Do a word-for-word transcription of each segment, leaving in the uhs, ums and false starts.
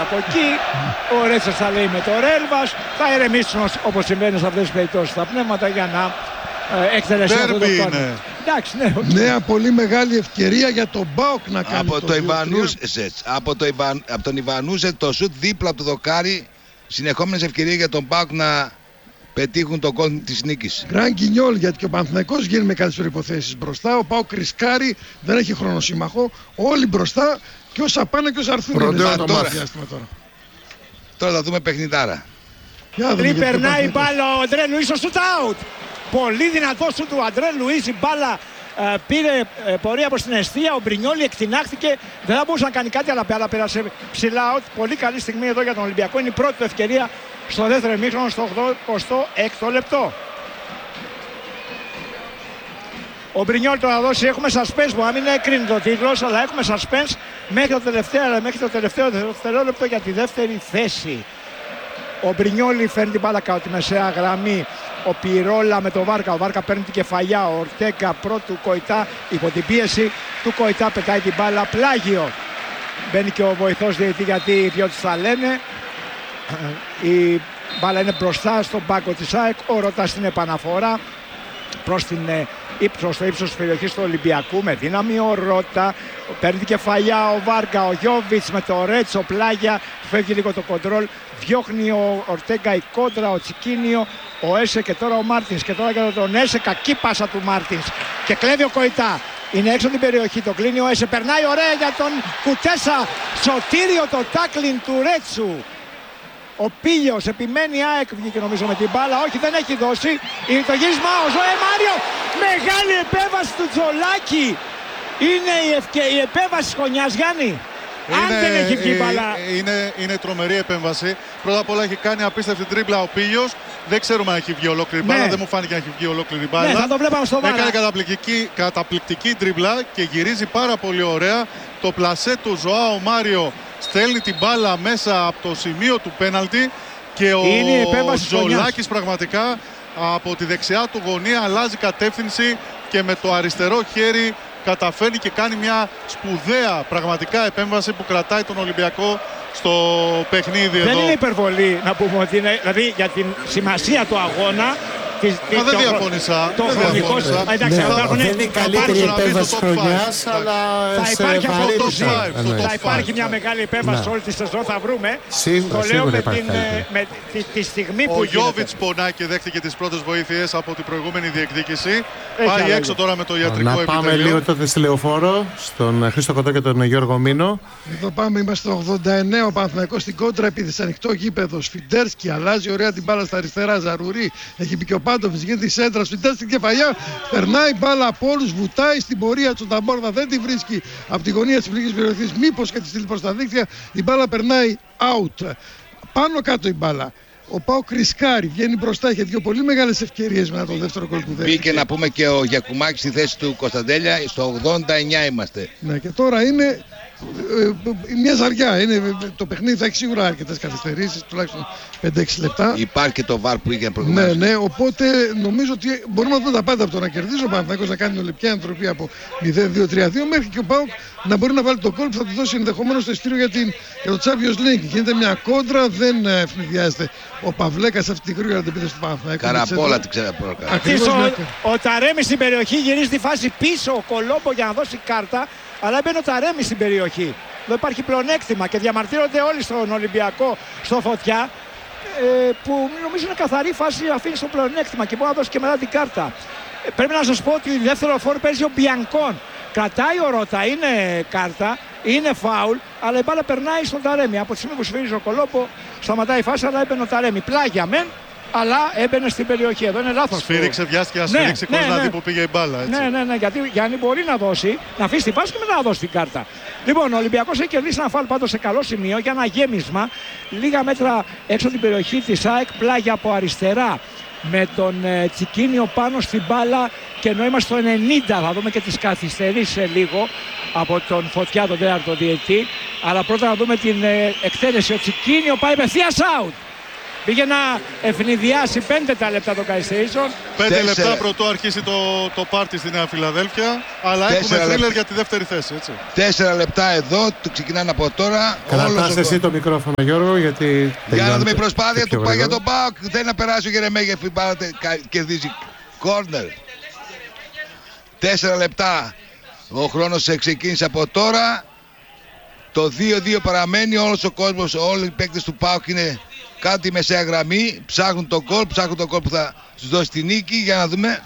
από εκεί. Ο Ρέτσος θα λέει με το Ρέλβας. Θα ηρεμήσουν όπως συμβαίνει σε αυτές τις περιπτώσεις τα πνεύματα για να ε, εκτελεστεί αυτό το κόρνερ. Εντάξει, ναι, okay. Νέα πολύ μεγάλη ευκαιρία για τον ΠΑΟΚ να κάνει από το το Ιβανούσετ. Από, το Ιβαν, από τον Ιβανούσετ το σουτ δίπλα από το δοκάρι. Συνεχόμενες ευκαιρίες για τον ΠΑΟΚ να πετύχουν το κόλ της νίκης. Γκραν Κινιόλ, γιατί και ο Παναθηναϊκός γίνει με κάποιες προϋποθέσεις μπροστά. Ο ΠΑΟΚ ρισκάρει, δεν έχει χρονοσύμμαχο. Όλοι μπροστά και όσα πάνε και όσα έρθουν. Τώρα. Τώρα. τώρα θα δούμε παιχνιδάρα. Πριν περνάει η μπάλα ο Αντρέ Λουίς στο shoot out. Πολύ δυνατό σου του Αντρέ Λουίς, η μπάλα ε, πήρε ε, πορεία προς την εστία, ο Μπρινιόλι εκτινάχθηκε, δεν θα μπορούσε να κάνει κάτι, αλλά, αλλά πέρασε ψηλά out. Πολύ καλή στιγμή εδώ για τον Ολυμπιακό, είναι η πρώτη του ευκαιρία στο δεύτερο ημίχρονο, στο ογδοηκοστό έκτο λεπτό. Ο Μπρινιόλι τώρα θα δώσει, έχουμε suspense, που να μην έκρινε το τίτλος, αλλά έχουμε suspense μέχρι το τελευταίο, μέχρι το τελευταίο δευτερόλεπτο για τη δεύτερη θέση. Ο Μπρινιόλι φέρνει την μπάλα κάτω τη μεσαία γραμμή. Ο Πιρόλα με τον Βάρκα. Ο Βάρκα παίρνει την κεφαλιά. Ο Ορτέγκα πρώτου Κοϊτά. Υπό την πίεση του Κοϊτά πετάει την μπάλα. Πλάγιο. Μπαίνει και ο βοηθός διαιτητή, γιατί οι δυο τους θα λένε. Η μπάλα είναι μπροστά στον πάγκο της ΑΕΚ. Ο Ρώτα στην επαναφορά προς την ύψος, στο ύψος της περιοχής του Ολυμπιακού. Με δύναμη ο Ρώτα. Παίρνει την κεφαλιά ο Βάρκα. Ο Γιόβιτς με το Ρέτσο. Πλάγια. Φεύγει λίγο το κοντρόλ. Διώχνει ο Ορτέγκα η κόντρα. Ο Τσικίνιο. Ο Έσε και τώρα ο Μάρτινς. Και τώρα για τον Έσε. Κακή πάσα του Μάρτινς. Και κλέβει ο Κοϊτά. Είναι έξω την περιοχή. Το κλείνει ο Έσε. Περνάει ωραία για τον Κουτέσα. Σωτήριο το τάκλιν του Ρέτσου. Ο Πίλιος επιμένει. ΑΕΚ βγήκε νομίζω με την μπάλα. Όχι, δεν έχει δώσει. Είναι το γύρισμα. Ο Ζωέ Μάριο. Μεγάλη επέμβαση του Τζολάκη. Είναι η, ευκαι... η επέμβαση της χρονιάς, Γιάννη. Είναι, Αν δεν έχει βγει μπάλα. Είναι, είναι τρομερή επέμβαση. Πρώτα απ' όλα έχει κάνει απίστευτη τρίπλα ο Πίλιος. Δεν ξέρουμε αν έχει βγει ολόκληρη μπάλα. Ναι. Δεν μου φάνηκε αν έχει βγει ολόκληρη μπάλα. Ναι, θα το βλέπαμε στο βάρο. Έκανε καταπληκτική, καταπληκτική τρίπλα και γυρίζει πάρα πολύ ωραία. Το πλασέ του Ζωάο Μάριο στέλνει την μπάλα μέσα από το σημείο του πέναλτι. Και ο Τζολάκης πραγματικά από τη δεξιά του γωνία αλλάζει κατεύθυνση και με το αριστερό χέρι καταφέρνει και κάνει μια σπουδαία πραγματικά επέμβαση που κρατάει τον Ολυμπιακό στο παιχνίδι. Δεν εδώ. είναι υπερβολή να πούμε ότι είναι, δηλαδή για την σημασία του αγώνα. Τη, Μα δεν διαφώνησα. Το χρονικό. Δεν είναι η καλύτερη επέμβαση της χρονιάς, αλλά θα υπάρχει, σε θα υπάρχει μια μεγάλη επέμβαση σε όλη τη σεζόν, θα βρούμε. Σίγουρα, το λέω με, την, με τη, τη στιγμή που ο Γιόβιτς πονάει και δέχτηκε τις πρώτες βοήθειες από την προηγούμενη διεκδίκηση. Έχει Πάει έξω τώρα με το ιατρικό επιτελείο. Να πάμε λίγο τότε στη Λεωφόρο, στον Χρήστο Κοντό και τον Γιώργο Μήνο. Εδώ πάμε, είμαστε στο ογδόντα εννέα. Ο Παναθηναϊκός στην κόντρα, επίθεση ανοιχτό γήπεδο. Σφιντέρσκι αλλάζει ωραία την μπάλα στα αριστερά. Ζαρουρί έχει μπει και ο Πάντοβιτς, γίνεται η σέντρα. Σφιντέρσκι στην κεφαλιά. Περνάει μπάλα από όλους, βουτάει στην πορεία του. Ταμπόρδα δεν τη βρίσκει από τη γωνία της πληγής περιοχής. Μήπως και τη στείλει προς τα δίκτυα. Η μπάλα περνάει out. Πάνω κάτω η μπάλα. Ο ΠΑΟΚ ρισκάρει, βγαίνει μπροστά, έχει δύο πολύ μεγάλες ευκαιρίες μετά το δεύτερο γκολ που δέχτηκε. Μπήκε να πούμε και ο Γιακουμάκης στη θέση του Κωνσταντέλια, στο ογδόντα εννέα είμαστε. Ναι, και τώρα είναι ε, μια ζαριά. Είναι, το παιχνίδι θα έχει σίγουρα αρκετές καθυστερήσεις, τουλάχιστον πέντε έξι λεπτά. Υπάρχει και το βαρ που είχε προηγουμένως. Ναι, ναι, οπότε νομίζω ότι μπορούμε να δούμε τα πάντα από το να κερδίζει ο Παναθηναϊκός, να κάνει την ολυπιά ανθρωπία από μηδέν δύο τρία δύο, μέχρι και ο ΠΑΟΚ να μπορεί να βάλει το γκολ που θα του δώσει ενδεχομένως το ειστήριο για, την, για το Champions League. Γίνεται μια κόντρα, δεν ευνηδιάζεται ο Παυλέκας σε αυτή την γρήγορα αντεπίθεση του Παναθηναϊκού. Καραπόλα την ξέρω πρώτα. Ο, ο Ταρέμι στην περιοχή γυρίζει τη φάση πίσω, ο Κολόμπο για να δώσει κάρτα, αλλά μπαίνει ο Ταρέμι στην περιοχή. Εδώ υπάρχει πλεονέκτημα και διαμαρτύρονται όλοι στον Ολυμπιακό, στο Φωτιά, ε, που νομίζω είναι καθαρή φάση, αφήνει στο πλεονέκτημα και μπορεί να δώσει και μετά την κάρτα. Ε, πρέπει να σας πω ότι η δεύτερο φόρ παίζει ο Μπιανκόν. Κρατάει ο Ρώτα, είναι κάρτα, είναι φάουλ, αλλά η μπάλα περνάει στον Ταρέμι. Από τη στιγμή που σφυρίζει ο Κολόμπο, σταματάει η φάση, αλλά έμπαινε ο Ταρέμι. Πλάγια μεν, αλλά έμπαινε στην περιοχή. Εδώ είναι λάθος. Σφύριξε, βιάστηκε να σφύριξε ναι, χωρίς ναι, ναι. να δει που πήγε η μπάλα. Έτσι. Ναι, ναι, ναι, γιατί Γιάννη μπορεί να δώσει, να αφήσει την φάση και μετά να δώσει την κάρτα. Λοιπόν, ο Ολυμπιακός έχει κερδίσει ένα φάουλ πάντως σε καλό σημείο για ένα γέμισμα. Λίγα μέτρα έξω την περιοχή της ΑΕΚ, Πλάγια από αριστερά. Με τον ε, Τσικίνιο πάνω στην μπάλα και ενώ είμαστε στο ενενήντα, θα δούμε και τις καθυστερήσεις σε λίγο από τον Φωτιά, τον τέταρτο διετή, αλλά πρώτα να δούμε την ε, εκτέλεση. Ο Τσικίνιο πάει απευθείας out. πήγε να ευνηδιάσει πέντε τα λεπτά των καθυστερήσεων. Πέντε λεπτά πρωτού αρχίσει το, το πάρτι στη Νέα Φιλαδέλφια. Αλλά έχουμε θρίλερ για τη δεύτερη θέση. Έτσι. Τέσσερα λεπτά εδώ, το ξεκινάνε από τώρα. Κρατάς εσύ το μικρόφωνο, Γιώργο, γιατί. Για να δούμε η προσπάθεια του πάει για τον ΠΑΟΚ. Θέλει να περάσει ο Γερεμέγεφ, κερδίζει κόρνερ. Τέσσερα λεπτά. Ο χρόνος ξεκίνησε από τώρα. Το δύο δύο παραμένει. Όλος ο κόσμος, όλοι οι παίκτες του ΠΑΟΚ είναι κάτω τη μεσαία γραμμή. Ψάχνουν τον γκολ, ψάχνουν τον γκολ που θα τους δώσει τη νίκη. Για να δούμε.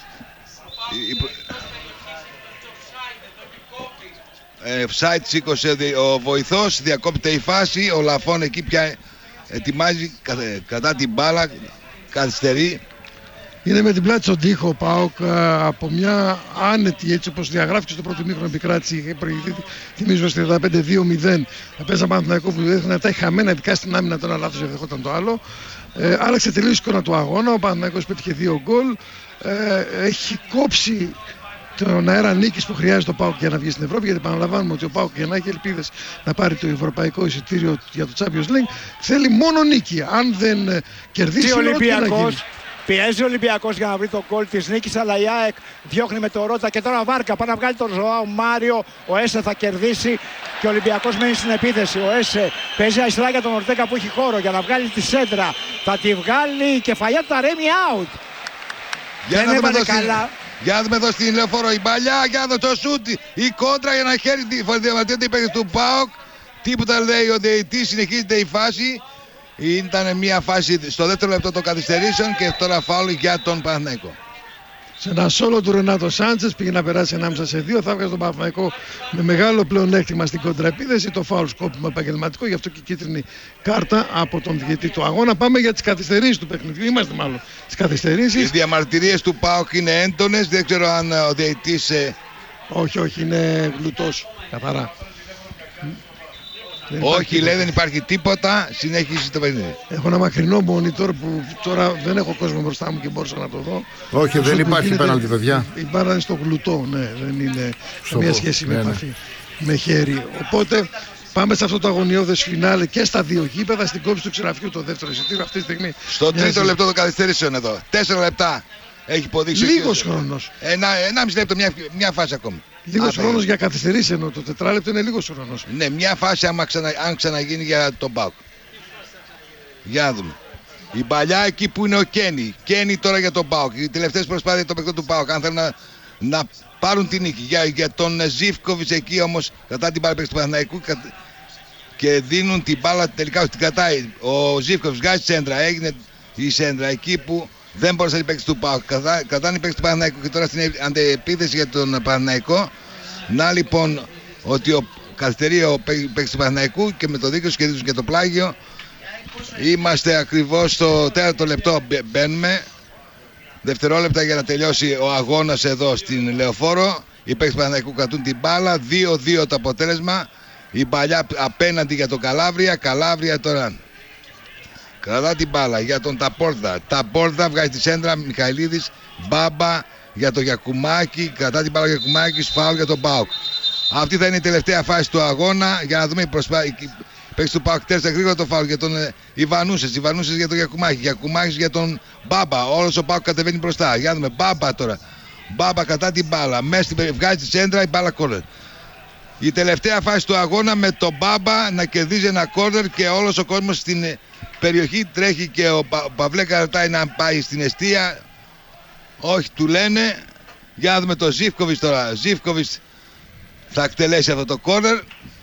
Offside σήκωσε ο βοηθός, διακόπτεται η φάση. Ο Λαφών εκεί πια ετοιμάζει κατά την μπάλα, καθυστερεί. Είναι με την πλάτη στον τοίχο ο ΠΑΟΚ από μια άνετη, έτσι όπως διαγράφηκε στο πρώτο μήχρονο επικράτηση. Είχε προηγηθεί, θυμίζω, στο τριάντα πέντε δύο μηδέν. Παίζα Παναθηναϊκό που έδειχνε να τα έχει χαμένα, ειδικά στην άμυνα, το ένα λάθος δεν δεχόταν το άλλο. Ε, άλλαξε τελείως εικόνα του αγώνα. Ο Παναθηναϊκός πέτυχε δύο γκολ. Ε, έχει κόψει τον αέρα νίκης που χρειάζεται ο ΠΑΟΚ για να βγει στην Ευρώπη. Γιατί επαναλαμβάνουμε ότι ο ΠΑΟΚ, για να έχει ελπίδες να πάρει το ευρωπαϊκό εισιτήριο για το Champions League, θέλει μόνο νίκη. Αν δεν κερδίσει, ο Ολυμπιακός. Πιέζει ο Ολυμπιακός για να βρει το γκολ της νίκης, αλλά η ΑΕΚ διώχνει με το Ρότα και τώρα Βάρκα πάει να βγάλει τον Ζωάο Μάριο. Ο Έσε θα κερδίσει και ο Ολυμπιακός μένει στην επίθεση. Ο Έσε παίζει αριστερά για τον Ορτέκα που έχει χώρο για να βγάλει τη σέντρα. Θα τη βγάλει η κεφαλιά του Ταρέμι out. Για να, δούμε καλά. Για να δούμε εδώ στην Λεωφόρο η παλιά, για να δω το σούτ, η κόντρα για να χαίρει τη διαμαρτύρεται η παίκτης του ΠΑΟΚ. Τίποτα λέει ο διαιτητής, συνεχίζεται η φάση. Ήταν μια φάση στο δεύτερο λεπτό των καθυστερήσεων και τώρα φάουλ για τον Παναθηναϊκό. Σε ένα σόλο του Ρενάτο Σάντσες πήγε να περάσει ανάμεσα σε δύο. Θα έβγαζε τον Παναθηναϊκό με μεγάλο πλεονέκτημα στην κοντραεπίθεση. Το φάουλ σκόπιμο επαγγελματικό, γι' αυτό και κίτρινη κάρτα από τον διαιτητή του αγώνα. Πάμε για τις καθυστερήσεις του παιχνιδιού. Είμαστε μάλλον στις καθυστερήσεις. Οι διαμαρτυρίες του ΠΑΟΚ είναι έντονες. Δεν ξέρω αν ο διαιτητής. Ε... Όχι, όχι, είναι γλουτός. Καθαρά. Όχι, λέει, δεν υπάρχει τίποτα. Συνέχισε το παιχνίδι. Έχω ένα μακρινό monitor που τώρα δεν έχω κόσμο μπροστά μου και μπορούσα να το δω. Όχι, δεν υπάρχει πέναλτι, παιδιά. Η μπάρα είναι στο γλουτό, ναι, δεν είναι καμία σχέση με επαφή με χέρι. Οπότε πάμε σε αυτό το αγωνιώδες φινάλε και στα δύο γήπεδα, στην κόψη του Ξηραφιού, το δεύτερο εισιτήριο αυτή τη στιγμή. Στο τρίτο λεπτό των καθυστερήσεων εδώ. Τέσσερα λεπτά έχει υποδείξει. Λίγος χρόνος. Ένα, ένα μισή λεπτό, μια, μια φάση ακόμη. Λίγος χρόνος για καθυστερήσεις, ενώ το τετράλεπτο είναι λίγος χρόνος. Ναι, μια φάση άμα ξανα, αν ξαναγίνει για τον ΠΑΟΚ. Για να δούμε. Η παλιά εκεί που είναι ο Κένι. Κένι τώρα για τον ΠΑΟΚ. Οι τελευταίες προσπάθειες των παικτών του ΠΑΟΚ. Αν θέλουν να, να πάρουν την νίκη. Για, για τον Ζίβκοβιτς εκεί όμως κατά την μπάλα του Παναθηναϊκού και δίνουν την μπάλα τελικά την κατάει. Ο Ζίβκοβιτς βγάζει σέντρα. Έγινε η σέντρα εκεί που δεν μπορούσε να παίξει του ΠΑΟΚ. Κρατάνε οι παίκτες του Παναθηναϊκού και τώρα στην αντεπίθεση για τον Παναθηναϊκό. Να λοιπόν ότι ο καθυστερεί ο παίκτης του Παναθηναϊκού και με το δίκιο τους κερδίζουν και το πλάγιο. Είμαστε ακριβώς στο τέταρτο λεπτό. Μπαίνουμε. Δευτερόλεπτα για να τελειώσει ο αγώνας εδώ στην Λεωφόρο. Οι παίκτες του Παναθηναϊκού κρατούν την μπάλα. δύο δύο το αποτέλεσμα. Η παλιά απέναντι για τον Καλάβρια. Καλάβρια τώρα κρατά την μπάλα για τον Ταπόρδα. Ταπόρδα βγάζει τη σέντρα. Μιχαηλίδης. Μπάμπα για τον Γιακουμάκη. Κρατά την μπάλα για Γιακουμάκη. Φάουλ για τον ΠΑΟΚ. Αυτή θα είναι η τελευταία φάση του αγώνα. Για να δούμε η προσπάθεια. Παίξει του ΠΑΟΚ τέσσερα γρήγορα το φάουλ για τον ε, Ιβανούσες. Ιβανούσες για τον Γιακουμάκη. Γιακουμάκης για τον Μπάμπα. Όλος ο ΠΑΟΚ κατεβαίνει μπροστά. Για να δούμε. Μπάμπα τώρα. Μπάμπα κατά την μπάλα. Μέσα στην βγάζει τη σέντρα. Η μπάλα κόρνερ. Η τελευταία φάση του αγώνα με τον Μπάμπα να κερδίζει ένα κόρνερ και όλος ο κόσμος στην περιοχή τρέχει και ο Πα, Παυλέ κρατάει να πάει στην εστία. Όχι, του λένε. Για να δούμε το Ζίβκοβιτς τώρα. Ζίβκοβιτς θα εκτελέσει αυτό το κόρνερ.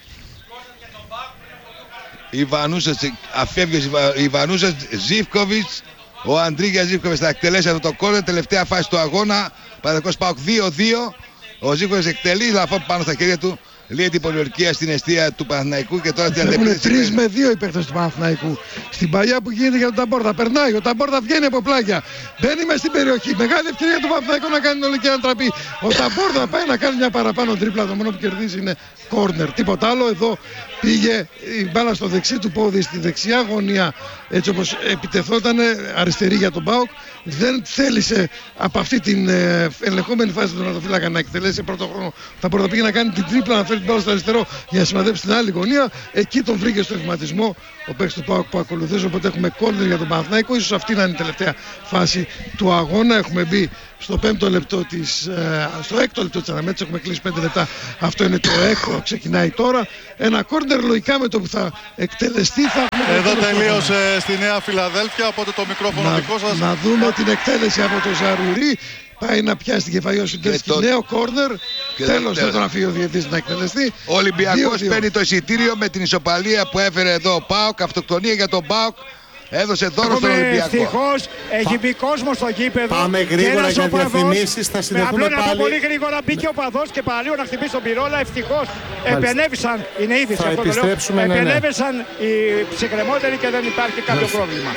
Ιβανούσας, αφεύγει ο Ιβανούσας, Ζίβκοβιτς. Ο Αντρίγια Ζίβκοβιτς θα εκτελέσει αυτό το κόρνερ. Τελευταία φάση του αγώνα. Παναθηναϊκός ΠΑΟΚ δύο δύο. Ο Ζίβκοβιτς εκτελεί λαφό πάνω στα χέρια του. Λέει την πολιορκία στην εστία του Παναθηναϊκού και τώρα την αντεπίθεση. Έχουν τρεις με δύο οι παίκτες του Παναθηναϊκού. Στην παλιά που γίνεται για τον Ταμπόρδα. Περνάει, ο Ταμπόρδα βγαίνει από πλάγια. Μπαίνει μες στην περιοχή. Μεγάλη ευκαιρία του Παναθηναϊκού να κάνει όλη και να τραπεί. Ο Ταμπόρδα πάει να κάνει μια παραπάνω τρίπλα. Το μόνο που κερδίζει είναι κόρνερ. Τίποτα άλλο. Εδώ πήγε η μπάλα στο δεξί του πόδι, στη δεξιά γωνία. Έτσι όπως επιτεθόταν, αριστερή για τον ΠΑΟΚ. Δεν θέλησε από αυτή την ελεγχόμενη φάση του τερματοφύλακα να εκτελέσει πρώτο χρόνο. Θα μπορούσε να πήγε να κάνει την τρίπλα, να φέρει την μπάλα στο αριστερό για να σημαδέψει την άλλη γωνία. Εκεί τον βρήκε στο ευματισμό ο παίκτης του ΠΑΟΚ που ακολουθούσε. Οπότε έχουμε κόρνερ για τον Παναθηναϊκό. Ίσως αυτή να είναι η τελευταία φάση του αγώνα. Έχουμε μπει στο πέμπτο λεπτό της, ε, στο έκτο λεπτό της αναμέτρησης. Έχουμε κλείσει πέντε λεπτά. Αυτό είναι το έκτο. Ξεκινάει τώρα. Ένα κόρνερ λογικά με το που θα εκτελεστεί. Θα Εδώ τελείωσε στη Νέα Φιλαδέλφια. Οπότε το μικρόφωνο να, δικό σας. Να δούμε την εκτέλεση από το Ζαρουρί. Πάει να πιάσει την κεφαλή ο Σιντέρσκι. Το... Νέο κόρνερ. Τέλος δεν τον αφήνει ο διαιτητής να εκτελεστεί. Ο Ολυμπιακός παίρνει το εισιτήριο με την ισοπαλία που έφερε εδώ ο ΠΑΟΚ. Αυτοκτονία για τον ΠΑΟΚ. Έδωσε δώρο στον Ολυμπιακό. Ευτυχώς έχει μπει κόσμο στο γήπεδο. Πάμε γρήγορα για διαφημίσεις. Θα συνεχίσουμε πάλι. Απλό πολύ γρήγορα μπήκε ο παδός και παραλίγο να χτυπήσει τον πυρόλα. Ευτυχώς επενέβησαν. Είναι είδηση αυτό το λέω. Επενέβησαν οι ψυχρεμότεροι και δεν υπάρχει κάποιο πρόβλημα.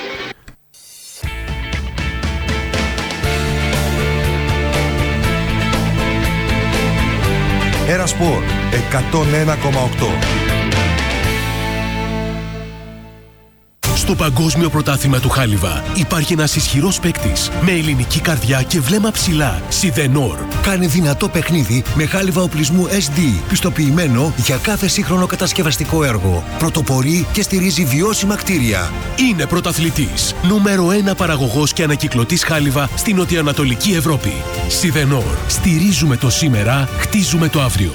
Ερασπορ εκατόν ένα κόμμα οκτώ. Στο Παγκόσμιο Πρωτάθλημα του Χάλιβα υπάρχει ένας ισχυρός παίκτης με ελληνική καρδιά και βλέμμα ψηλά. Σιδενόρ. Κάνει δυνατό παιχνίδι με χάλιβα οπλισμού ες ντι, πιστοποιημένο για κάθε σύγχρονο κατασκευαστικό έργο. Πρωτοπορεί και στηρίζει βιώσιμα κτίρια. Είναι πρωταθλητής. Νούμερο ένα παραγωγός και ανακυκλωτής χάλιβα στην νοτιοανατολική Ευρώπη. Σιδενόρ. Στηρίζουμε το σήμερα, χτίζουμε το αύριο.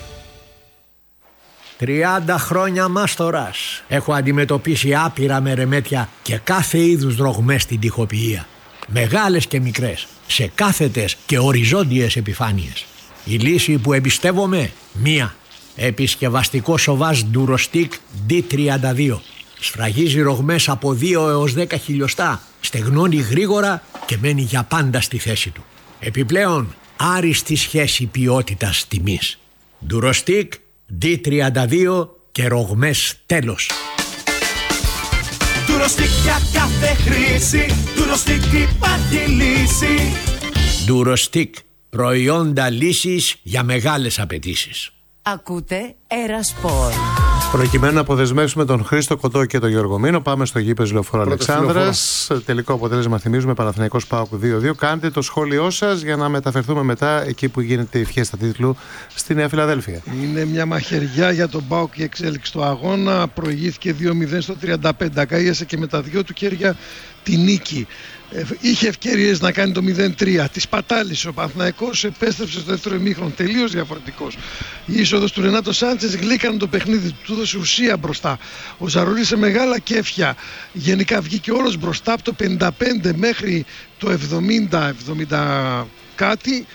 τριάντα χρόνια μάστορας. Έχω αντιμετωπίσει άπειρα μερεμέτια και κάθε είδους δρογμές στην τοιχοποιία. Μεγάλες και μικρές, σε κάθετες και οριζόντιες επιφάνειες. Η λύση που εμπιστεύομαι, μία. Επισκευαστικό σοβάζ Durostic ντι τριάντα δύο. Σφραγίζει ρογμές από δύο έως δέκα χιλιοστά, στεγνώνει γρήγορα και μένει για πάντα στη θέση του. Επιπλέον, άριστη σχέση ποιότητας τιμής. Durostic ντι τριάντα δύο και ρογμές τέλος. Durostic για κάθε χρήση, Durostic υπάρχει λύση. Durostic, προϊόντα λύσης για μεγάλες απαιτήσεις. Ακούτε Ερασπορ. Προκειμένου να αποδεσμεύσουμε τον Χρήστο Κοντό και τον Γιώργο Μήνο, πάμε στο γήπεδο Λεωφόρο Αλεξάνδρας. Τελικό αποτέλεσμα θυμίζουμε Παναθηναϊκός ΠΑΟΚ δύο δύο. Κάντε το σχόλιο σας για να μεταφερθούμε μετά εκεί που γίνεται η φιέστα τίτλου στη Νέα Φιλαδέλφια. Είναι μια μαχαιριά για τον ΠΑΟΚ η εξέλιξη του αγώνα. Προηγήθηκε δύο μηδέν στο τριάντα πέντε. Αγκαΐασε και με τα δυο του χέρια τη νίκη. Είχε ευκαιρίες να κάνει το μηδέν τρία. Τη πατάλησε ο Παναθηναϊκός, επέστρεψε στο δεύτερο ημίχρονο τελείως διαφορετικός. Η είσοδος του Ρενάτο Σάντσες γλύκανε το παιχνίδι, του έδωσε ουσία μπροστά. Ο Ζαρουρί σε μεγάλα κέφια. Γενικά βγήκε όλος μπροστά από το πενήντα πέντε μέχρι το εβδομήντα εβδομήντα κάτι.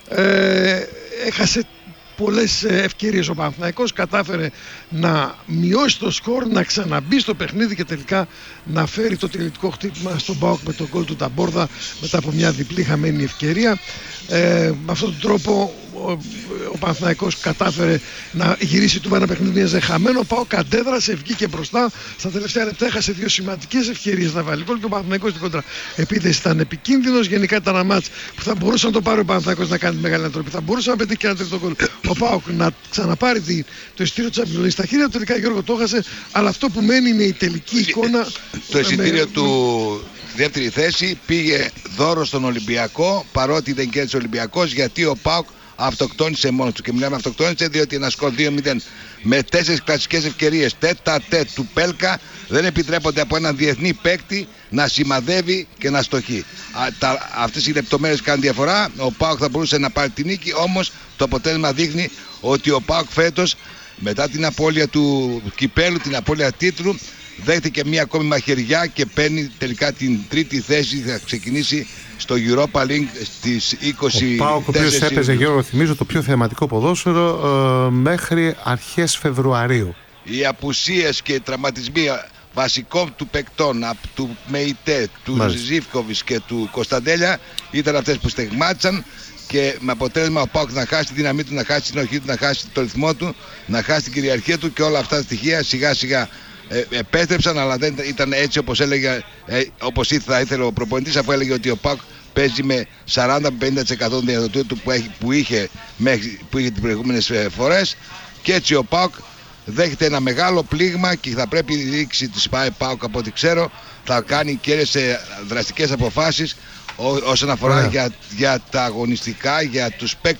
Ε, έχασε πολλές ευκαιρίες ο Παναθηναϊκός, κατάφερε να μειώσει το σκορ, να ξαναμπεί στο παιχνίδι και τελικά να φέρει το τελικό χτύπημα στον ΠΑΟΚ με τον γκολ του Ταμπόρδα μετά από μια διπλή χαμένη ευκαιρία. Ε, με αυτόν τον τρόπο ο, ο Παναθηναϊκός κατάφερε να γυρίσει του ένα παιχνίδι μοιάζε χαμένο. Ο ΠΑΟΚ αντέδρασε, βγήκε μπροστά. Στα τελευταία λεπτά έχασε δύο σημαντικές ευκαιρίες να βάλει γκολ και ο Παναθηναϊκός στην κόντρα επίθεση ήταν επικίνδυνος. Γενικά ήταν ένα μάτς που θα μπορούσε να το πάρει ο Παναθηναϊκός να κάνει μεγάλη ανατροπή. Θα μπορούσε να πετύχει και ένα τρίτο γκολ. Ο ΠΑΟΚ να ξαναπάρει τη, το εισιτήριο του Champions League στα χέρια του. Τελικά Γιώργο το έχασε, αλλά αυτό που μένει είναι η τελική εικόνα. Το εισιτήριο με... του δεύτερη θέση πήγε δώρο στον Ολυμπιακό, παρότι δεν κέρδισε ο Ολυμπιακός, γιατί ο ΠΑΟΚ αυτοκτόνησε μόνος του. Και μιλάμε αυτοκτόνησε διότι ένα σκορ δύο μηδέν με τέσσερις κλασικές ευκαιρίες τέτα τέτ του Πέλκα δεν επιτρέπονται από έναν διεθνή παίκτη να σημαδεύει και να στοχεί. Αυτές οι λεπτομέρειες κάνουν διαφορά. Ο ΠΑΟΚ θα μπορούσε να πάρει την νίκη, όμως το αποτέλεσμα δείχνει ότι ο ΠΑΟΚ φέτος μετά την απώλεια του κυπέλου, την απώλεια τίτλου, δέχτηκε μια ακόμη μαχαιριά και παίρνει τελικά την τρίτη θέση. Θα ξεκινήσει στο Europa League στις είκοσι τέσσερα. Ο ΠΑΟΚ, ο οποίος έπαιζε, Γιώργο, θυμίζω, το πιο θεαματικό ποδόσφαιρο ε, μέχρι αρχές Φεβρουαρίου. Οι απουσίες και οι τραυματισμοί βασικών του παικτών, του Μεϊτέ, του Ζίβκοβιτς και του Κωνσταντέλια ήταν αυτές που στεγμάτισαν. Και με αποτέλεσμα ο ΠΑΟΚ να χάσει τη δύναμή του, να χάσει την συνοχή του, να χάσει το ρυθμό του, να χάσει την κυριαρχία του και όλα αυτά τα στοιχεία σιγά σιγά ε, επέστρεψαν, αλλά δεν ήταν έτσι όπως έλεγε, ε, όπως θα ήθελε ο προπονητής, αφού έλεγε ότι ο ΠΑΟΚ παίζει με σαράντα με πενήντα τοις εκατό δυνατοτήτων του που, έχει, που, είχε, μέχρι, που είχε τις προηγούμενες φορές, και έτσι ο ΠΑΟΚ δέχεται ένα μεγάλο πλήγμα και θα πρέπει η διοίκηση της ΠΑΟΚ, από ό,τι ξέρω, θα κάνει και σε δραστικές αποφάσεις όσον αφορά για, για τα αγωνιστικά, για τους παίκτες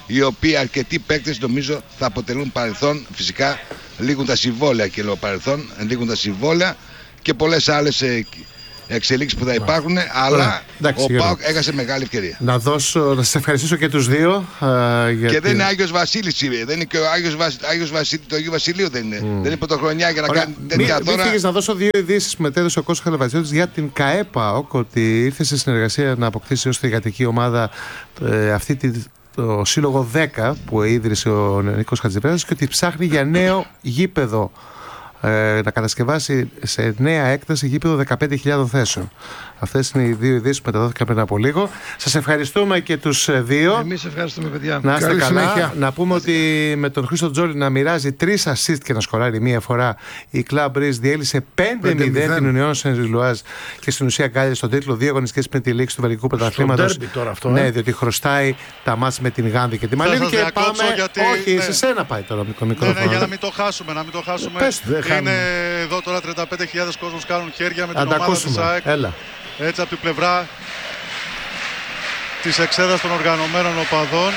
οι οποίοι αρκετοί παίκτες νομίζω θα αποτελούν παρελθόν. Φυσικά λήγουν τα συμβόλαια και λέω παρελθόν, λήγουν τα συμβόλαια και πολλές άλλες εξελίξεις που θα υπάρχουν, αλλά εντάξει, ο ΠΑΟΚ έχασε μεγάλη ευκαιρία. Να, δώσω, να σας ευχαριστήσω και τους δύο. Α, γιατί... Και δεν είναι Άγιος Βασίλης, δεν είναι και ο Άγιος, Βασ... Άγιος Βασίλη, το Αγίου Βασιλείου δεν είναι. Mm. Δεν είναι πρωτοχρονιά για να Ωραία. κάνει τέτοια μην, τώρα. Μην φύγεις να δώσω δύο ειδήσεις που μετέδωσε ο Κώστας Χαλεβατζιώτης για την ΚΑΕΠΑΟΚ, ότι ήρθε σε συνεργασία να αποκτήσει ως θηγατρική ομάδα ε, αυτή τη, το σύλλογο δέκα που ίδρυσε ο Νίκος Χατζηπέρας και ότι ψάχνει για νέο γήπεδο. Να κατασκευάσει σε νέα έκταση γήπεδο δεκαπέντε χιλιάδες θέσεων. Αυτές είναι οι δύο ειδήσεις που μεταδόθηκαν πριν από λίγο. Σας ευχαριστούμε και τους δύο. Εμείς ευχαριστούμε, παιδιά. Να είστε Καλή καλά. συνέχεια. Να πούμε ότι με τον Χρήστο Τζόλι να μοιράζει τρεις assist και να σκοράρει μία φορά, η Club Breeze διέλυσε πέντε μηδέν την Union Saint-Gilloise και στην ουσία αγκάλιασε στον τίτλο δύο αγωνιστικές πριν τη λήξη του Βελγικού Πρωταθλήματος. Ναι, ε? διότι χρωστάει τα μάτς με την Γάνδη και τη Μαλίνη. Και πάμε. Γιατί... Όχι, ναι. σε σένα πάει τώρα το μικρόφωνο. Ναι, ναι, για να μην το χάσουμε. Να μην το χάσουμε. Πες, είναι εδώ τώρα τριάντα πέντε χιλιάδες κόσμος κάνουν χέρια με την ομάδα της ΑΕΚ. Έλα. Έτσι από την πλευρά της εξέδρας των οργανωμένων οπαδών.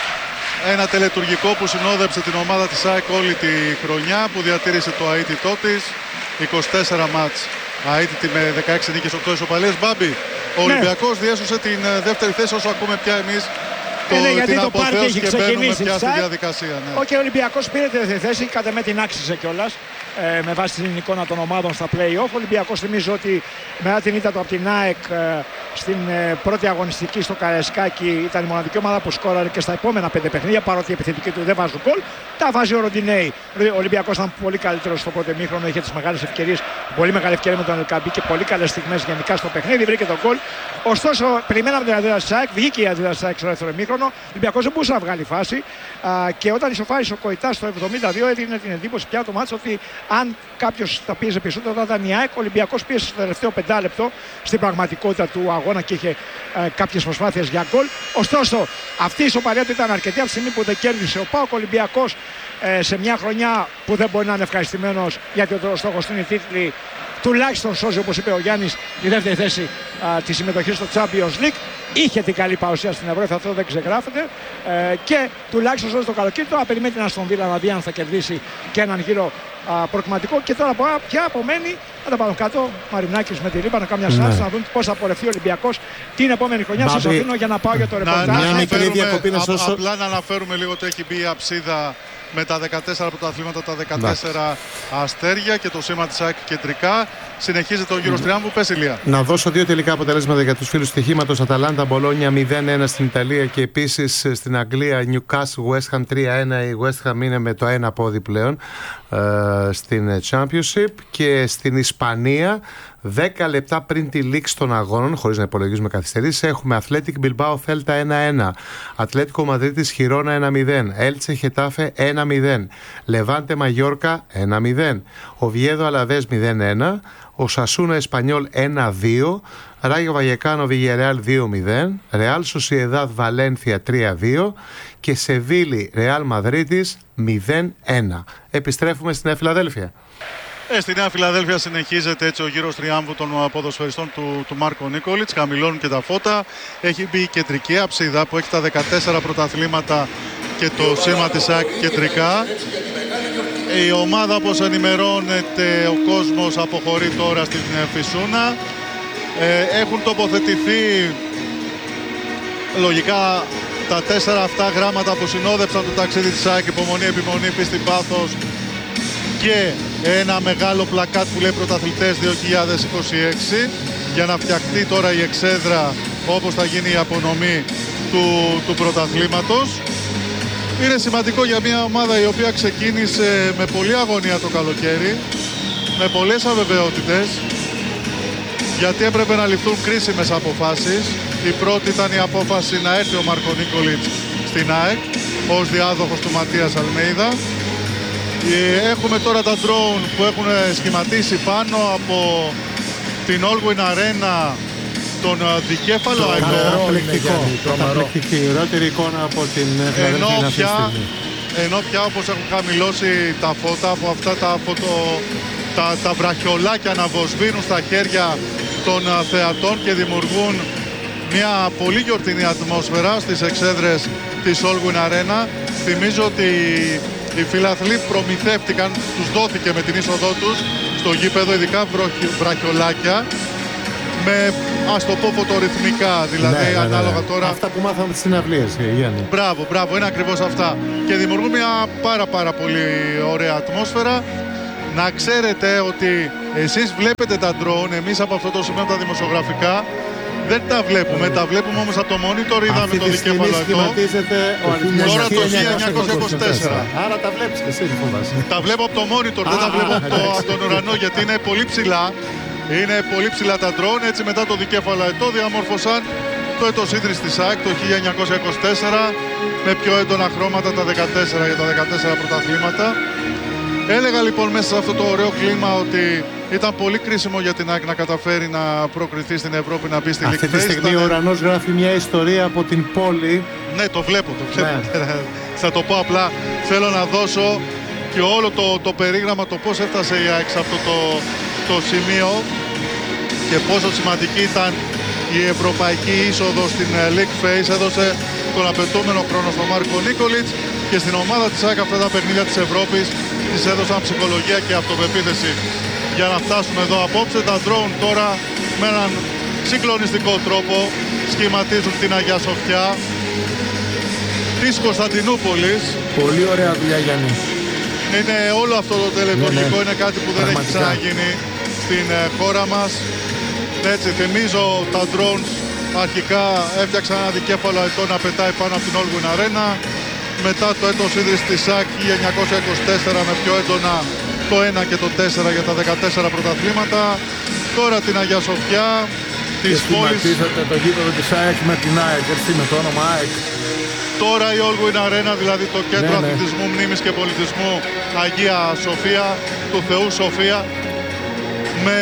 Ένα τελετουργικό που συνόδεψε την ομάδα της ΑΕΚ όλη τη χρονιά, που διατήρησε το αίτητό της. είκοσι τέσσερα μάτς αίτητη με δεκαέξι νίκες, οκτώ ισοπαλίες. Μπάμπη, ο Ολυμπιακός ναι. διέσωσε την δεύτερη θέση, όσο ακούμε πια εμείς το, ναι, γιατί την το πάρτι έχει και ξεκινήσει πια στη διαδικασία. Ναι. Okay, ο Ολυμπιακός πήρε τη δεύτερη θέση, κατά με την άξιζε κιόλας. Ε, με βάση την εικόνα των ομάδων στα play-off. Ο Ολυμπιακός, θυμίζω ότι μετά την ήττα του από την ΑΕΚ ε, στην ε, πρώτη αγωνιστική στο Καραϊσκάκι ήταν η μοναδική ομάδα που σκόραρε και στα επόμενα πέντε παιχνίδια, παρότι οι επιθετικοί του δεν βάζουν γκολ. Τα βάζει ο Ροντινέη. Ο Ολυμπιακός ήταν πολύ καλύτερος στο πρώτο ημίχρονο, είχε τις μεγάλες ευκαιρίες, πολύ μεγάλη ευκαιρία με τον Ελκαμπή και πολύ καλές στιγμές γενικά στο παιχνίδι. Βρήκε τον γκολ. Ωστόσο, περιμέναμε την αντίδραση της ΑΕΚ, βγήκε η αντίδραση της ΑΕΚ στο δεύτερο ημίχρονο. Ο Ολυμπιακός δεν μπορούσε να βγάλει φάση α, και όταν ισοφάρισε ο Κοϊτάς στο εβδομήντα δύο έδινε την εντύπωση πια το μάτσο ότι αν κάποιος θα πίεζε περισσότερο θα ήταν η ΑΕΚ. Ο Ολυμπιακός πίεσε στο τελευταίο πεντάλεπτο στην πραγματικότητα του αγώνα και είχε ε, κάποιες προσπάθειες για γκολ. Ωστόσο, αυτή η ισοπαλία του ήταν αρκετή από τη στιγμή που δεν κέρδισε ο ΠΑΟΚ. Ο Ολυμπιακός ε, σε μια χρονιά που δεν μπορεί να είναι ευχαριστημένος, γιατί ο στόχος του είναι η τίτλη, τουλάχιστον σώζει, όπως είπε ο Γιάννης, η δεύτερη θέση α, της συμμετοχής στο Champions League. Είχε την καλή παρουσία στην Ευρώπη, αυτό δεν ξεγράφεται. Ε, και τουλάχιστον σώζει το καλοκαίρι. Τώρα περιμένει την Αστον Βίλα να δει αν θα κερδίσει και έναν γύρο α, προκριματικό. Και τώρα πια απομένει να τα πάμε κάτω. Μαρινάκης με τη Ρήπα να κάνει μια σάρτηση, να δουν πώς θα πορευτεί ο Ολυμπιακός την επόμενη χρονιά. Σας αφήνω για να πάω για το ρεπορτάζ. Να, απλά να αναφέρουμε λίγο ότι έχει μπει η αψίδα με τα δεκατέσσερα πρωταθλήματα, τα δεκατέσσερα αστέρια και το σήμα της ΑΕΚ κεντρικά. Συνεχίζεται ο γύρος τριάμβου. Πες, Ηλία. Να δώσω δύο τελικά αποτελέσματα για τους φίλους στοιχήματος. Αταλάντα Μπολόνια μηδέν ένα στην Ιταλία και επίσης στην Αγγλία Newcastle West Ham τρία ένα. Η West Ham είναι με το ένα πόδι πλέον ε, στην Championship. Και στην Ισπανία δέκα λεπτά πριν τη λήξη των αγώνων, χωρίς να υπολογίζουμε καθυστερήσεις, έχουμε Athletic Bilbao Celta ένα ένα, Ατλέτικο Μαδρίτης Χιρόνα ένα μηδέν, Έλτσε Χετάφε ένα μηδέν, Λεβάντε Μαγιόρκα ένα μηδέν, Οβιέδο Αλαβές μηδέν ένα, ο Σασούνα Εσπανιόλ ένα δύο, Ράγιο Βαγεκάνο Βιγερεάλ δύο μηδέν, Ρεάλ Σοσιεδάδ Βαλένθια τρία δύο και Σεβίλη Ρεάλ Μαδρίτης μηδέν ένα. Επιστρέφουμε στη Νέα Φιλαδέλφια. Ε, στη Νέα Φιλαδέλφια συνεχίζεται έτσι ο γύρος τριάμβου των ποδοσφαιριστών του, του Μάρκο Νίκολιτς. Χαμηλώνουν και τα φώτα. Έχει μπει η κεντρική αψίδα που έχει τα δεκατέσσερα πρωταθλήματα και το σήμα της ΑΕΚ κεντρικά. Η ομάδα, όπως ενημερώνεται ο κόσμος, αποχωρεί τώρα στην Φυσούνα. Ε, έχουν τοποθετηθεί λογικά τα τέσσερα αυτά γράμματα που συνόδεψαν το ταξίδι της ΑΕΚ: υπομονή, επιμονή, πίστη, πάθος, και ένα μεγάλο πλακάτ που λέει πρωταθλητές δύο χιλιάδες είκοσι έξι, για να φτιαχτεί τώρα η εξέδρα όπως θα γίνει η απονομή του, του πρωταθλήματος. Είναι σημαντικό για μια ομάδα η οποία ξεκίνησε με πολλή αγωνία το καλοκαίρι, με πολλές αβεβαιότητες, γιατί έπρεπε να ληφθούν κρίσιμες αποφάσεις. Η πρώτη ήταν η απόφαση να έρθει ο Μάρκο Νίκολιτς στην ΑΕΚ ως διάδοχος του Ματίας Αλμέιδα. Έχουμε τώρα τα drone που έχουν σχηματίσει πάνω από την Allwyn Arena τον δικέφαλο αερο. Καταπληκτική, η ωραίτερη εικόνα από την ενώ πια, ενώ πια όπως έχουν χαμηλώσει τα φώτα από αυτά τα, φωτο, τα, τα βραχιολάκια να βοσβήνουν στα χέρια των θεατών και δημιουργούν μια πολύ γιορτινή ατμόσφαιρα στις εξέδρες της Allwyn Arena. Θυμίζω ότι οι φιλαθλοί προμηθεύτηκαν, τους δόθηκε με την είσοδό τους στο γήπεδο, ειδικά βραχιολάκια, με, ας το πω, φωτορυθμικά, δηλαδή ναι, ανάλογα ναι, ναι. τώρα. Αυτά που μάθαμε στις συναυλίες, Γιάννη. Μπράβο, μπράβο, είναι ακριβώς αυτά. Και δημιουργούν μια πάρα πάρα πολύ ωραία ατμόσφαιρα. Να ξέρετε ότι εσείς βλέπετε τα drone, εμείς από αυτό το σημείο τα δημοσιογραφικά δεν τα βλέπουμε, τα βλέπουμε όμως από το monitor, είδαμε το δικέφαλο εδώ. Τώρα το χίλια εννιακόσια είκοσι τέσσερα. Άρα τα βλέπεις και εσύ, φοβάσαι. Τα βλέπω από το monitor, δεν τα βλέπω από, το, από τον ουρανό, γιατί είναι πολύ ψηλά. Είναι πολύ ψηλά τα drone, έτσι μετά το δικέφαλο εδώ διαμόρφωσαν το έτος ίδρυσης της ΑΕΚ το χίλια εννιακόσια είκοσι τέσσερα με πιο έντονα χρώματα τα δεκατέσσερα για τα δεκατέσσερα πρωταθλήματα. Έλεγα λοιπόν μέσα σε αυτό το ωραίο κλίμα ότι ήταν πολύ κρίσιμο για την ΑΕΚ να καταφέρει να προκριθεί στην Ευρώπη, να μπει στη League Phase. Αυτή τη στιγμή ήταν... ο ουρανός γράφει μια ιστορία από την πόλη. Ναι, το βλέπω, το βλέπω. Ναι. Θα το πω απλά, θέλω να δώσω και όλο το, το περίγραμμα, το πώς έφτασε η ΑΕΚ σε αυτό το, το σημείο και πόσο σημαντική ήταν η ευρωπαϊκή είσοδο στην League Phase. Έδωσε τον απαιτούμενο χρόνο στον Μάρκο Νίκολιτς και στην ομάδα της ΑΕΚ αυτά τα παιχνίδια της Ευρώπης της έδωσαν ψυχολογία και αυτοπεποίθηση για να φτάσουμε εδώ απόψε. Τα drone τώρα με έναν συγκλονιστικό τρόπο σχηματίζουν την Αγία Σοφιά της Κωνσταντινούπολης. Πολύ ωραία δουλειά, Γιάννη. Είναι όλο αυτό το τελετουργικό, ναι, ναι. είναι κάτι που δεν Πραγματικά. έχει ξαναγίνει στην ε, χώρα μας. Έτσι, θυμίζω τα drones αρχικά έφτιαξαν ένα δικέφαλο ετώ να πετάει πάνω από την Allwyn Arena. Μετά το έτος ίδρυσης της ΑΕΚ χίλια εννιακόσια είκοσι τέσσερα με πιο έντονα το ένα και το τέσσερα για τα δεκατέσσερα πρωταθλήματα. Τώρα την Αγία Σοφιά της πόλης. Και σχηματίζεται το γήπεδο της ΑΕΚ με την ΑΕΚ, έτσι, με το όνομα ΑΕΚ. Τώρα η Allwyn Arena, δηλαδή το κέντρο ναι, ναι. αθλητισμού, μνήμης και πολιτισμού Αγία Σοφία, του Θεού Σοφία. Με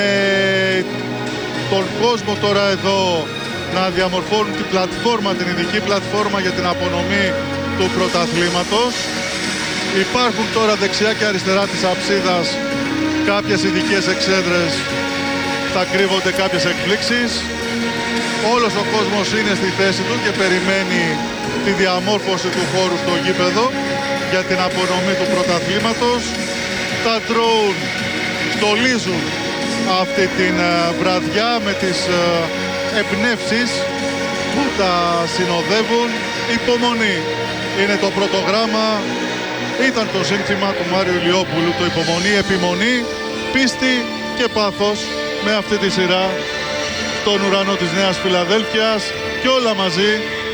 τον κόσμο τώρα εδώ να διαμορφώνουν την πλατφόρμα, την ειδική πλατφόρμα για την απονομή του πρωταθλήματος. Υπάρχουν τώρα δεξιά και αριστερά της αψίδας κάποιες ειδικές εξέδρες, θα κρύβονται κάποιες εκπλήξεις. Όλος ο κόσμος είναι στη θέση του και περιμένει τη διαμόρφωση του χώρου στο γήπεδο για την απονομή του πρωταθλήματος. Τα drone στολίζουν αυτή την βραδιά με τις εμπνεύσεις που τα συνοδεύουν. Υπομονή είναι το πρώτο γράμμα, ήταν το σύνθημα του Μάριου Ηλιόπουλου, το υπομονή, επιμονή, πίστη και πάθος με αυτή τη σειρά στον ουρανό της Νέας Φιλαδέλφειας και όλα μαζί,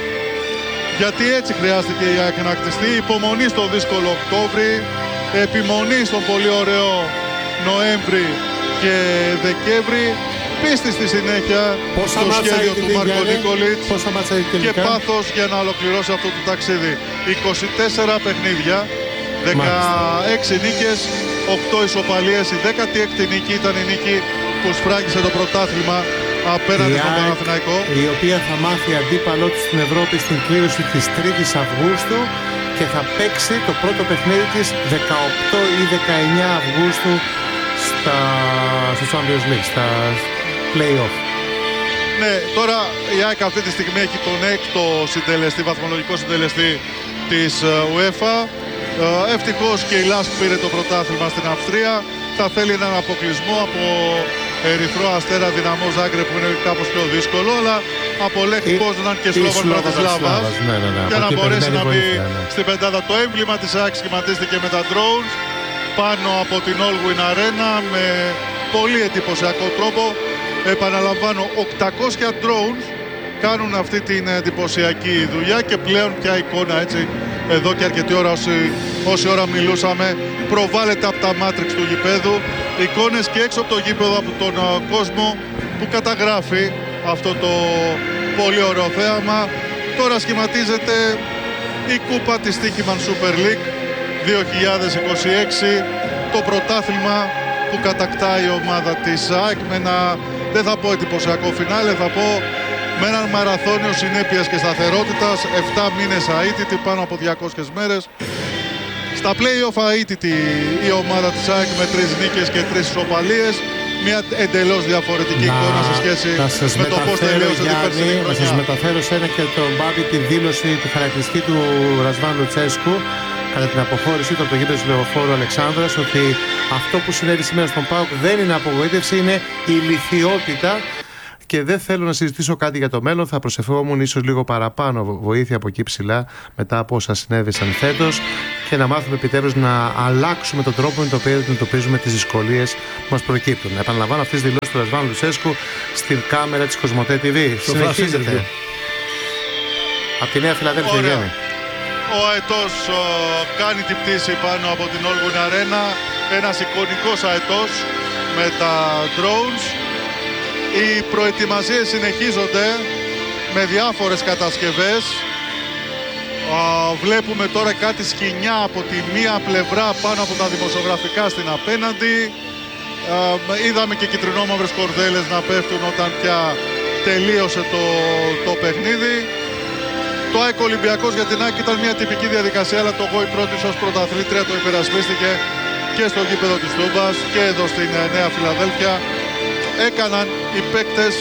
γιατί έτσι χρειάστηκε η ΑΕΚ να κτιστεί. Υπομονή στο δύσκολο Οκτώβρη, επιμονή στον πολύ ωραίο Νοέμβρη και Δεκέμβρη, πίστη στη συνέχεια πόσα στο σχέδιο του Μάρκο Νίκολιτς και πάθος για να ολοκληρώσει αυτό το ταξίδι. είκοσι τέσσερα παιχνίδια, δεκαέξι νίκες, οκτώ ισοπαλίες. Η δέκατη έκτη νίκη ήταν η νίκη που σφράγισε το πρωτάθλημα απέναντι στον Παναθηναϊκό, η οποία θα μάθει αντίπαλό της στην Ευρώπη στην κλήρωση της τρίτης Αυγούστου και θα παίξει το πρώτο παιχνίδι της δεκαοκτώ ή δεκαεννιά Αυγούστου στα, στο Champions League, στα play-off. Ναι, τώρα η ΑΕΚ αυτή τη στιγμή έχει τον έκτο συντελεστή, βαθμολογικό συντελεστή της UEFA. Ευτυχώς και η Λάσκ πήρε το πρωτάθλημα στην Αυστρία. Θα θέλει έναν αποκλεισμό από Ερυθρό Αστέρα, Δυναμό Ζάγκρεπ που είναι κάπως πιο δύσκολο, αλλά από Λέχ Πόζναν και Σλόβαν Μπρατισλάβας ναι, ναι, ναι. για να μπορέσει να μπει ναι. στην πεντάδα. Το έμβλημα της ΑΕΚ σχηματίστηκε με τα drones πάνω από την Allwyn Arena με πολύ εντυπωσιακό τρόπο. Επαναλαμβάνω, οκτακόσια drones κάνουν αυτή την εντυπωσιακή δουλειά και πλέον πια εικόνα, έτσι, εδώ και αρκετή ώρα, όση, όση ώρα μιλούσαμε, προβάλλεται από τα μάτριξ του γηπέδου, εικόνες και έξω από το γήπεδο, από τον uh, κόσμο που καταγράφει αυτό το πολύ ωραίο θέαμα. Τώρα σχηματίζεται η κούπα της Stoichman Super League δύο χιλιάδες είκοσι έξι, το πρωτάθλημα που κατακτάει η ομάδα της ΑΕΚ με ένα, δεν θα πω εντυπωσιακό φινάλε, θα πω με έναν μαραθώνιο συνέπειας και σταθερότητας, επτά μήνες αίτητη, πάνω από διακόσιες μέρες. Στα play-off αίτητη η ομάδα της ΑΕΚ με τρεις νίκες και τρεις ισοπαλίες. μια εντελώς διαφορετική να, εικόνα σε σχέση με το πώς τελείωσε την περσινή χρονιά. Να σας μεταφέρω σε ένα και τον Μπάμπη τη δήλωση, τη χαρακτηριστική του Ρασβάν Λουτσέσκου κατά την αποχώρησή του από το γήπεδο του Λεωφόρου Αλεξάνδρας, ότι αυτό που συνέβη σήμερα στον ΠΑΟΚ δεν είναι απογοήτευση, είναι ηλιθιότητα. Και δεν θέλω να συζητήσω κάτι για το μέλλον. Θα προσευχόμουν ίσως λίγο παραπάνω βοήθεια από εκεί ψηλά μετά από όσα συνέβησαν φέτος και να μάθουμε επιτέλους να αλλάξουμε τον τρόπο με τον οποίο αντιμετωπίζουμε τις δυσκολίες που μας προκύπτουν. Επαναλαμβάνω αυτές τις δηλώσεις του Ρασβάν Λουτσέσκου στην κάμερα της Κοσμοτέ τι βι. Συνεχίζεται. Από τη Νέα Φιλαδέλφια, Γιάννη. Ο αετός ο, κάνει την πτήση πάνω από την Όλγουιν Αρένα. Ένας εικονικός αετός με τα drones. Οι προετοιμασίες συνεχίζονται με διάφορες κατασκευές. Α, βλέπουμε τώρα κάτι σκηνιά από τη μία πλευρά πάνω από τα δημοσιογραφικά στην απέναντι. Α, είδαμε και κυτρινόμαυρες κορδέλες να πέφτουν όταν πια τελείωσε το, το παιχνίδι. Το ΑΕΚ Ολυμπιακός για την ΑΕΚ ήταν μια τυπική διαδικασία, αλλά το ΓΟΗ πρώτης ως πρωταθλήτρια το υπερασπίστηκε και στο γήπεδο της Τούμπας και εδώ στην Νέα Φιλαδέλφια. Έκαναν οι παίκτες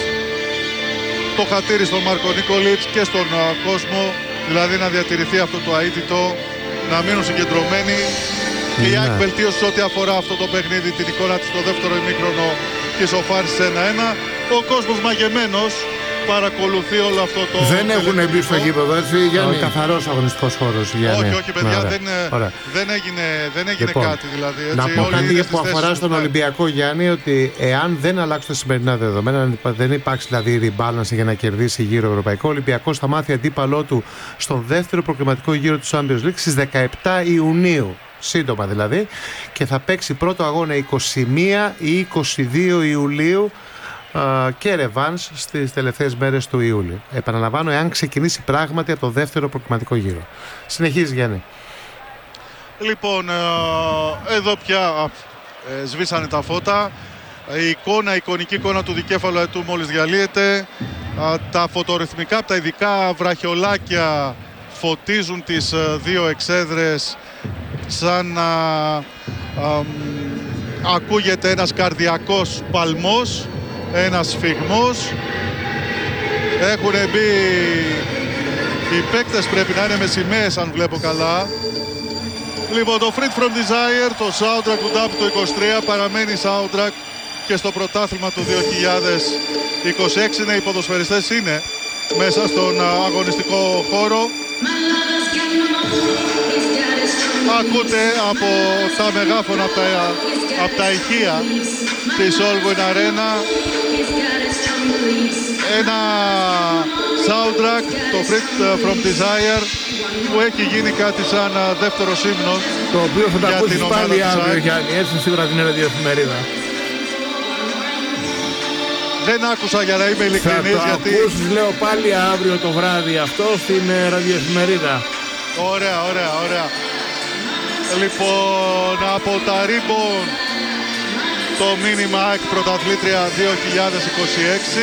το χατήρι στον Μάρκο Νίκολιτς και στον uh, κόσμο, δηλαδή να διατηρηθεί αυτό το αίτητο, να μείνουν συγκεντρωμένοι. Και η ΑΕΚ βελτίωσε ό,τι αφορά αυτό το παιχνίδι, την εικόνα της στο δεύτερο ημίχρονο και ισοφάρισε ένα ένα. Ο κόσμος μαγεμένος παρακολουθεί όλο αυτό το... Δεν έχουν μπει στο γήπεδο, έτσι, Γιάννη. Ο καθαρός αγωνιστικός χώρος, Γιάννη. Όχι, όχι, παιδιά, ναι, δεν, δεν έγινε, δεν έγινε λοιπόν, κάτι, δηλαδή. Έτσι, να πω κάτι που αφορά στον Ολυμπιακό, Γιάννη, ότι εάν δεν αλλάξουν τα σημερινά δεδομένα, δεν υπάρξει δηλαδή rebalance για να κερδίσει γύρω Ευρωπαϊκό, ο Ολυμπιακός θα μάθει αντίπαλό του στον δεύτερο προκριματικό γύρο του Champions League στις δεκαεπτά Ιουνίου. Σύντομα δηλαδή. Και θα παίξει πρώτο αγώνα είκοσι μία ή είκοσι δύο Ιουλίου. Uh, και ρεβάνς στις τελευταίες μέρες του Ιούλιου. Επαναλαμβάνω, εάν ξεκινήσει πράγματι από το δεύτερο προκριματικό γύρο. Συνεχίζει, Γιάννη. Λοιπόν, uh, εδώ πια uh, σβήσανε τα φώτα. Η εικόνα, η εικονική εικόνα του δικέφαλου αετού μόλις διαλύεται. Uh, τα φωτορυθμικά, τα ειδικά βραχιολάκια φωτίζουν τις uh, δύο εξέδρες σαν να uh, um, ακούγεται ένας καρδιακός παλμός, ένας σφιγμός. Έχουν μπει οι παίκτες, πρέπει να είναι με σημαίες αν βλέπω καλά. Λοιπόν, το Freed from Desire, το soundtrack του ντάμπλιου του είκοσι τρία παραμένει soundtrack και στο πρωτάθλημα του δύο χιλιάδες είκοσι έξι. Ναι, οι ποδοσφαιριστές είναι μέσα στον αγωνιστικό χώρο. Ακούτε από τα μεγάφωνα, από τα, από τα ηχεία της Όλγουιν Αρένα ένα soundtrack, το Freed from Desire, που έχει γίνει κάτι σαν δεύτερο ύμνος, το οποίο θα τα ακούσεις πάλι αύριο, Γιάννη, έτσι σίγουρα την ραδιοεφημερίδα. Δεν άκουσα, για να είμαι ειλικρινής, θα το γιατί... ακούσεις, λέω, πάλι αύριο το βράδυ αυτό στην ραδιοεφημερίδα. Ωραία, ωραία, ωραία. Λοιπόν, από τα Ribbon το μήνυμα ΑΕΚ πρωταθλήτρια δύο χιλιάδες είκοσι έξι.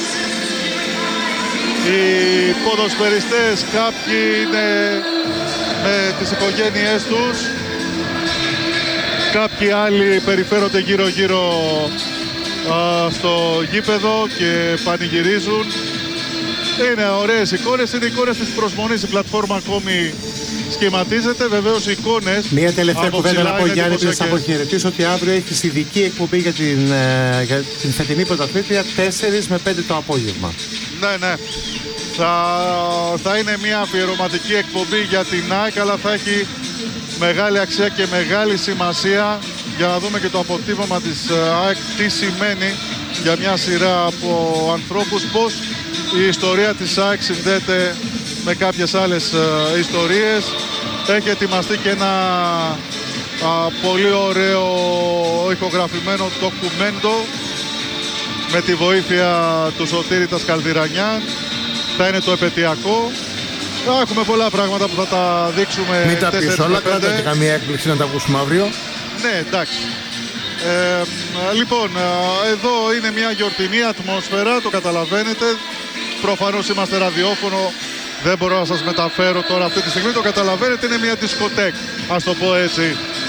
Οι ποδοσφαιριστές, κάποιοι είναι με τις οικογένειές τους, κάποιοι άλλοι περιφέρονται γύρω γύρω α, στο γήπεδο και πανηγυρίζουν. Είναι ωραίες εικόνες, είναι εικόνες της προσμονής. Η πλατφόρμα ακόμη σχηματίζεται. Βεβαίως οι εικόνες. Μία τελευταία κουβέντα να πω, Γιάννη, πριν σας αποχαιρετήσω, ότι αύριο έχεις ειδική εκπομπή για την, ε, για την φετινή πρωταθλήτρια τέσσερις με πέντε το απόγευμα. Ναι, ναι. Θα, θα είναι μια αφιερωματική εκπομπή για την ΑΕΚ, αλλά θα έχει μεγάλη αξία και μεγάλη σημασία για να δούμε και το αποτύπωμα της ΑΕΚ, τι σημαίνει για μια σειρά από ανθρώπους, πώς η ιστορία της ΑΕΚ συνδέεται με κάποιες άλλες uh, ιστορίες. Έχει ετοιμαστεί και ένα uh, πολύ ωραίο ηχογραφημένο ντοκουμέντο με τη βοήθεια του Σωτήρη Τασκαλδηρανιά. Θα είναι το επαιτειακό. Έχουμε πολλά πράγματα που θα τα δείξουμε. Μην τα πεις όλα, κράτα και καμία έκπληξη να τα ακούσουμε αύριο. Ναι, εντάξει. Ε, λοιπόν, εδώ είναι μια γιορτινή ατμόσφαιρα, το καταλαβαίνετε. Προφανώς είμαστε ραδιόφωνο, δεν μπορώ να σας μεταφέρω τώρα αυτή τη στιγμή. Το καταλαβαίνετε, είναι μια δισκοτέκ, ας το πω έτσι.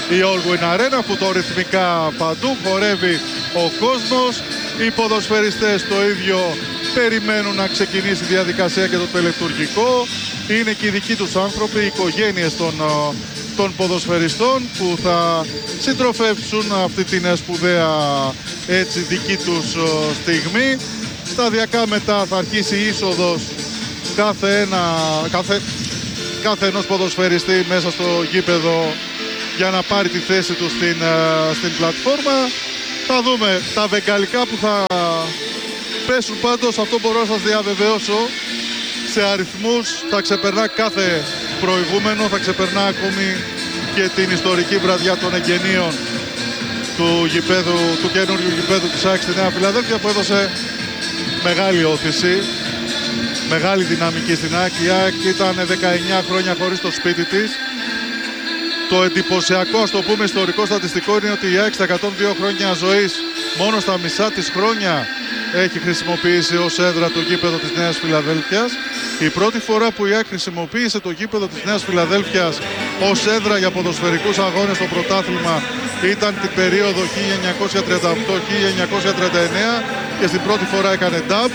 η Allwyn Arena, που το ρυθμικά παντού χορεύει ο κόσμος. Οι ποδοσφαιριστές το ίδιο περιμένουν να ξεκινήσει η διαδικασία και το τελετουργικό. Είναι και οι δικοί τους άνθρωποι, οι οικογένειες των, των ποδοσφαιριστών που θα συντροφεύσουν αυτή την σπουδαία έτσι δική τους στιγμή. Σταδιακά μετά θα αρχίσει η είσοδος κάθε, ένα, κάθε, κάθε ενός ποδοσφαιριστή μέσα στο γήπεδο για να πάρει τη θέση του στην, στην πλατφόρμα. Θα δούμε τα βεγγαλικά που θα πέσουν, πάντως αυτό μπορώ να σας διαβεβαιώσω, σε αριθμούς θα ξεπερνά κάθε προηγούμενο, θα ξεπερνά ακόμη και την ιστορική βραδιά των εγγενείων του, γηπέδου, του καινούριου γηπέδου της ΑΕΚ στη Νέα Φιλαδέλφια, που έδωσε μεγάλη όθηση, μεγάλη δυναμική στην ΑΕΚ. Η ΑΕΚ ήταν δεκαεννιά χρόνια χωρίς το σπίτι της. Το εντυπωσιακό, ας το πούμε, ιστορικό στατιστικό είναι ότι η ΑΕΚ στα εκατόν δύο χρόνια ζωής μόνο στα μισά της χρόνια έχει χρησιμοποιήσει ως έδρα το γήπεδο της Νέας Φιλαδέλφειας. Η πρώτη φορά που η ΑΕΚ χρησιμοποίησε το γήπεδο της Νέας Φιλαδέλφειας ως έδρα για ποδοσφαιρικούς αγώνες στο πρωτάθλημα ήταν την περίοδο χίλια εννιακόσια τριάντα οκτώ χίλια εννιακόσια τριάντα εννέα και στην πρώτη φορά έκανε νταμπ.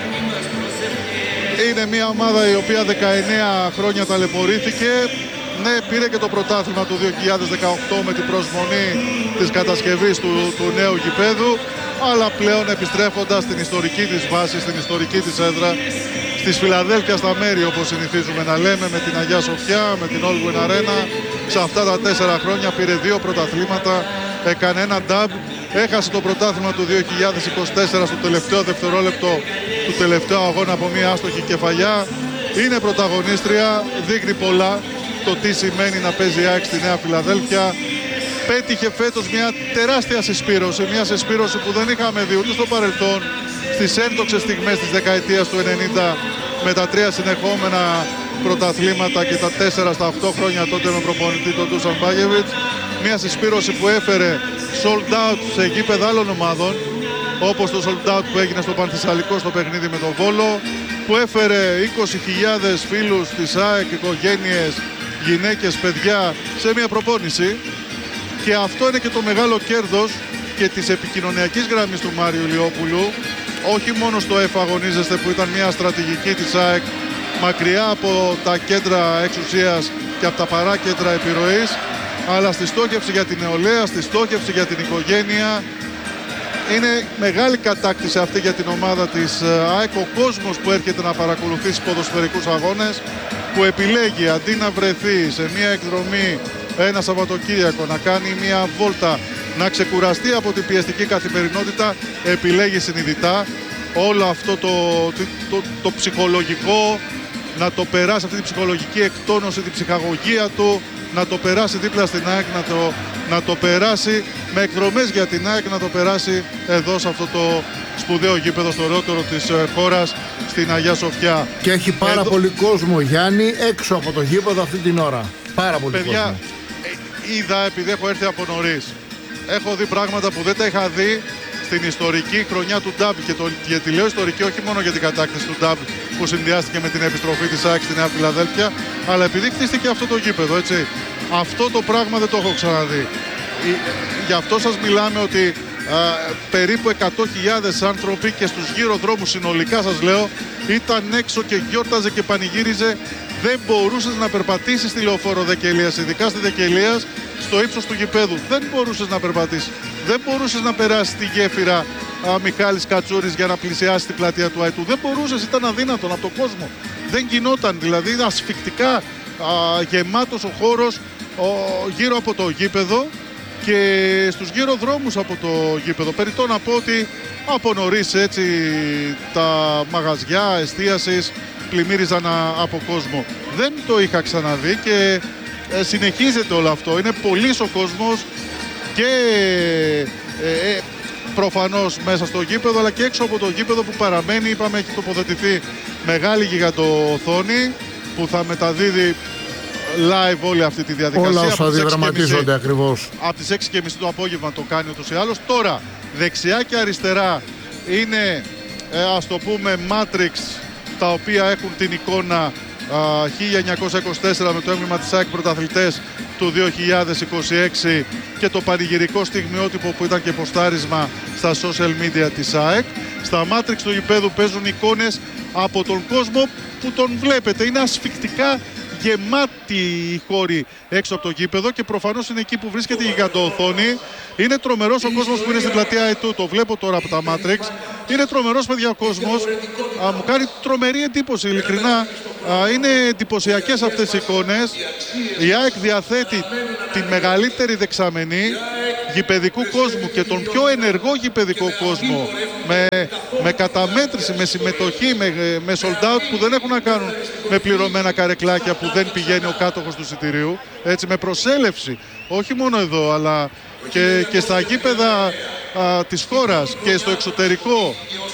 Είναι μια ομάδα η οποία δεκαεννέα χρόνια ταλαιπωρήθηκε. Ναι, πήρε και το πρωτάθλημα του δύο χιλιάδες δεκαοκτώ με την προσμονή της κατασκευής του, του νέου γηπέδου, αλλά πλέον επιστρέφοντας στην ιστορική της βάση, στην ιστορική της έδρα, στις Φιλαδέλφια στα μέρη, όπως συνηθίζουμε να λέμε, με την Αγιά Σοφιά, με την Allwyn Arena. Σε αυτά τα τέσσερα χρόνια πήρε δύο πρωταθλήματα, έκανε ένα νταμπ, έχασε το πρωτάθλημα του δύο χιλιάδες είκοσι τέσσερα στο τελευταίο δευτερόλεπτο του τελευταίου αγώνα από μια άστοχη κεφαλιά. Είναι πρωταγωνίστρια, δείχνει πολλά το τι σημαίνει να παίζει η ΑΕΚ στη Νέα Φιλαδέλφια. Πέτυχε φέτος μια τεράστια συσπήρωση, μια συσπήρωση που δεν είχαμε δει ούτε στο παρελθόν, στις ένδοξες στιγμές της δεκαετίας του ενενήντα, με τα τρία συνεχόμενα πρωταθλήματα και τα τέσσερα στα οκτώ χρόνια τότε με προπονητή τον Ντούσαν Μπάγεβιτς. Μια συσπήρωση που έφερε sold out σε γήπεδα άλλων ομάδων, όπως το sold out που έγινε στο Πανθεσσαλικό στο παιχνίδι με τον Βόλο, που έφερε είκοσι χιλιάδες φίλους της ΑΕΚ, οικογένειες, γυναίκες, παιδιά σε μια προπόνηση. Και αυτό είναι και το μεγάλο κέρδος και της επικοινωνιακής γραμμής του Μάριου Ηλιόπουλου. Όχι μόνο στο εφαγωνίζεστε που ήταν μια στρατηγική της ΑΕΚ μακριά από τα κέντρα εξουσίας και από τα παράκέντρα επιρροής, αλλά στη στόχευση για την νεολαία, στη στόχευση για την οικογένεια. Είναι μεγάλη κατάκτηση αυτή για την ομάδα της ΑΕΚ. Ο κόσμος που έρχεται να παρακολουθήσει ποδοσφαιρικούς αγώνες, που επιλέγει αντί να βρεθεί σε μια εκδρομή ένα Σαββατοκύριακο, να κάνει μια βόλτα, να ξεκουραστεί από την πιεστική καθημερινότητα, επιλέγει συνειδητά όλο αυτό το, το, το, το ψυχολογικό, να το περάσει, αυτή την ψυχολογική εκτόνωση, την ψυχαγωγία του, να το περάσει δίπλα στην ΑΕΚ, να το, να το περάσει με εκδρομές για την ΑΕΚ, να το περάσει εδώ σε αυτό το σπουδαίο γήπεδο, στο ωραιότερο της χώρας, στην Αγιά Σοφιά. Και έχει πάρα εδώ... πολύ κόσμο, Γιάννη, έξω από το γήπεδο αυτή την ώρα. Πάρα πολύ Παιδιά, κόσμο. Ε, είδα, επειδή έχω έρθει από νωρίς, έχω δει πράγματα που δεν τα είχα δει στην ιστορική χρονιά του νταμπ. Και, το, και τη λέω ιστορική όχι μόνο για την κατάκτηση του νταμπ που συνδυάστηκε με την επιστροφή της ΑΕΚ στη Νέα Φιλαδέλφια, αλλά επειδή χτίστηκε αυτό το γήπεδο, έτσι. Αυτό το πράγμα δεν το έχω ξαναδεί. Γι' αυτό σας μιλάμε ότι α, περίπου εκατό χιλιάδες άνθρωποι και στους γύρω δρόμους συνολικά, σας λέω, ήταν έξω και γιόρταζε και πανηγύριζε. Δεν μπορούσες να περπατήσεις στη λεωφόρο Δεκελίας, ειδικά στη Δεκελίας, στο ύψος του γηπέδου. Δεν μπορούσες να περπατήσεις. Δεν μπορούσες να περάσεις τη γέφυρα α, Μιχάλης Κατσούρης για να πλησιάσεις την πλατεία του Αϊτού. Δεν μπορούσες, ήταν αδύνατον από τον κόσμο. Δεν γινόταν, δηλαδή ασφικτικά α, γεμάτος ο χώρος ο, γύρω από το γήπεδο και στους γύρω δρόμους από το γήπεδο. Περιττό να πω ότι από νωρίς έτσι τα μαγαζιά εστίασης πλημμύριζαν από κόσμο. Δεν το είχα ξαναδεί και ε, συνεχίζεται όλο αυτό. Είναι πολύς ο κόσμος και ε, ε, προφανώς μέσα στο γήπεδο, αλλά και έξω από το γήπεδο που παραμένει. Είπαμε, έχει τοποθετηθεί μεγάλη γιγαντοοθόνη που θα μεταδίδει live όλη αυτή τη διαδικασία. Όλα όσα διαδραματίζονται ακριβώς. Από τις έξι και μισή το απόγευμα το κάνει ούτως ή άλλως. Τώρα, δεξιά και αριστερά είναι, ε, ας το πούμε, Matrix, τα οποία έχουν την εικόνα χίλια εννιακόσια είκοσι τέσσερα με το έμβλημα της ΑΕΚ πρωταθλητές του δύο χιλιάδες είκοσι έξι και το πανηγυρικό στιγμιότυπο που ήταν και ποστάρισμα στα social media της ΑΕΚ. Στα μάτριξ του γηπέδου παίζουν εικόνες από τον κόσμο που τον βλέπετε. Είναι ασφικτικά γεμάτη η χώρη έξω από το γήπεδο και προφανώς είναι εκεί που βρίσκεται η γιγαντοοθόνη. Είναι τρομερός ο κόσμος που είναι στην πλατεία Αιτού, το βλέπω τώρα από τα Matrix. Είναι τρομερός, παιδιά, ο κόσμος. Α, μου κάνει τρομερή εντύπωση, ειλικρινά. Α, είναι εντυπωσιακές αυτές οι εικόνες. Η ΑΕΚ διαθέτει τη μεγαλύτερη δεξαμενή γηπεδικού κόσμου και τον πιο ενεργό γηπεδικό κόσμο με, με καταμέτρηση, με συμμετοχή, με, με sold out που δεν έχουν να κάνουν με πληρωμένα καρεκλάκια που δεν πηγαίνει ο κάτοχος του εισιτηρίου, έτσι, με προσέλευση όχι μόνο εδώ αλλά και, και στα γήπεδα α, της χώρας και στο εξωτερικό.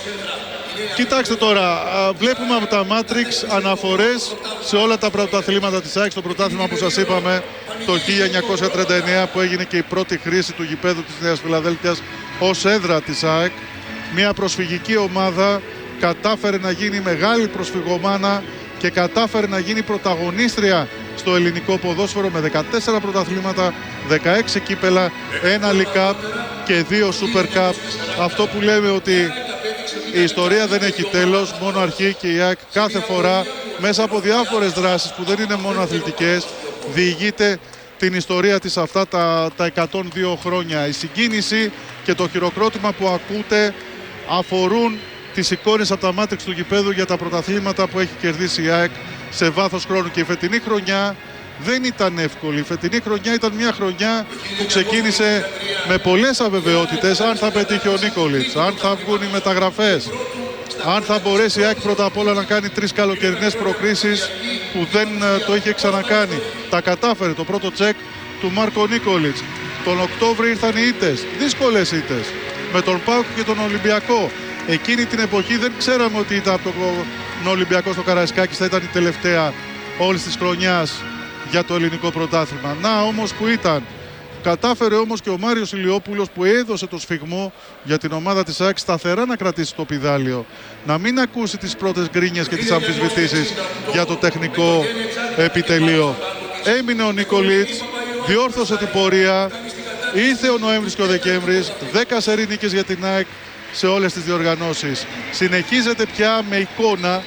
Κοιτάξτε τώρα, α, βλέπουμε από τα Matrix αναφορές σε όλα τα πρωταθλήματα της ΑΕΚ. Στο πρωτάθλημα που σας είπαμε το χίλια εννιακόσια τριάντα εννέα που έγινε και η πρώτη χρήση του γηπέδου της Νέας Φιλαδέλφειας ως έδρα της ΑΕΚ. Μια προσφυγική ομάδα κατάφερε να γίνει μεγάλη προσφυγομάνα και κατάφερε να γίνει πρωταγωνίστρια στο ελληνικό ποδόσφαιρο με δεκατέσσερα πρωταθλήματα, δεκαέξι κύπελα, ένα League Cup και δύο Super Cup. Αυτό που λέμε ότι η ιστορία δεν έχει τέλος, μόνο αρχή, και η ΑΕΚ κάθε φορά μέσα από διάφορες δράσεις που δεν είναι μόνο αθλητικές διηγείται την ιστορία της αυτά τα, τα εκατόν δύο χρόνια. Η συγκίνηση και το χειροκρότημα που ακούτε αφορούν τις εικόνες από τα μάτριξ του γηπέδου για τα πρωταθλήματα που έχει κερδίσει η ΑΕΚ σε βάθος χρόνου. Και η φετινή χρονιά δεν ήταν εύκολη. Η φετινή χρονιά ήταν μια χρονιά που ξεκίνησε με πολλές αβεβαιότητες. Αν θα πετύχει ο Νίκολιτς, αν θα βγουν οι μεταγραφές, αν θα μπορέσει η ΑΕΚ πρώτα απ' όλα να κάνει τρεις καλοκαιρινές προκρίσεις που δεν το είχε ξανακάνει. Τα κατάφερε. Το πρώτο τσεκ του Μάρκο Νίκολιτς. Τον Οκτώβρη ήρθαν οι ήττες, δύσκολες ήττες, με τον ΠΑΟΚ και τον Ολυμπιακό. Εκείνη την εποχή δεν ξέραμε ότι ήταν από τον Ολυμπιακό στο Καραϊσκάκης θα ήταν η τελευταία όλης της χρονιάς για το ελληνικό πρωτάθλημα. Να όμως που ήταν. Κατάφερε όμως και ο Μάριος Ηλιόπουλος που έδωσε το σφιγμό για την ομάδα της ΑΕΚ σταθερά να κρατήσει το πηδάλιο. Να μην ακούσει τις πρώτες γκρίνιες και τις αμφισβητήσεις για το τεχνικό επιτελείο. Έμεινε ο Νίκολιτς, διόρθωσε την πορεία, ήρθε ο Νοέμβρης και ο Δεκέμβρης, δέκα σερί νίκες για την ΑΕΚ σε όλες τις διοργανώσεις. Συνεχίζεται πια με εικόνα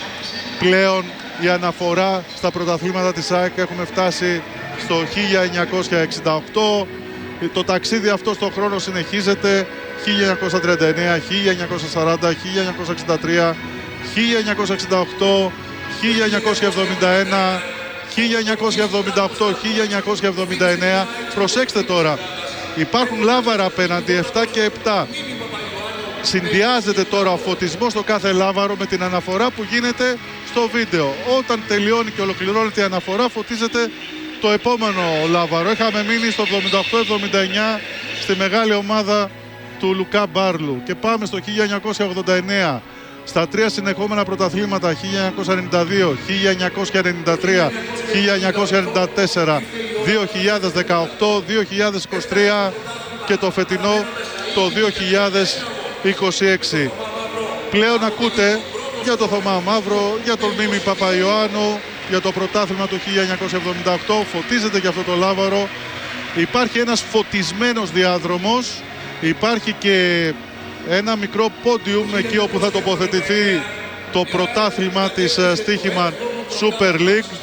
πλέον η αναφορά στα πρωταθλήματα της ΑΕΚ. Έχουμε φτάσει στο χίλια εννιακόσια εξήντα οκτώ. Το ταξίδι αυτό στον χρόνο συνεχίζεται. χίλια εννιακόσια τριάντα εννέα, χίλια εννιακόσια σαράντα, χίλια εννιακόσια εξήντα τρία, χίλια εννιακόσια εξήντα οκτώ, χίλια εννιακόσια εβδομήντα ένα, χίλια εννιακόσια εβδομήντα οκτώ, χίλια εννιακόσια εβδομήντα εννέα. Προσέξτε τώρα. Υπάρχουν λάβαρα απέναντι, επτά και επτά. Συνδυάζεται τώρα ο φωτισμός στο κάθε λάβαρο με την αναφορά που γίνεται στο βίντεο. Όταν τελειώνει και ολοκληρώνεται η αναφορά, φωτίζεται το επόμενο λάβαρο. Είχαμε μείνει στο εβδομήντα οκτώ εβδομήντα εννέα στη μεγάλη ομάδα του Λουκά Μπάρλου. Και πάμε στο χίλια εννιακόσια ογδόντα εννέα. Στα τρία συνεχόμενα πρωταθλήματα, χίλια εννιακόσια ενενήντα δύο, χίλια εννιακόσια ενενήντα τρία, χίλια εννιακόσια ενενήντα τέσσερα, δύο χιλιάδες δεκαοκτώ, δύο χιλιάδες είκοσι τρία και το φετινό το δύο χιλιάδες είκοσι έξι. Πλέον ακούτε για το Θωμά Μαύρο, για τον Μίμη Παπαϊωάννου, για το πρωτάθλημα του χίλια εννιακόσια εβδομήντα οκτώ. Φωτίζεται και αυτό το λάβαρο. Υπάρχει ένας φωτισμένος διάδρομος. Υπάρχει και ένα μικρό πόντιουμ εκεί όπου θα τοποθετηθεί το πρωτάθλημα της Στοίχημαν Super League.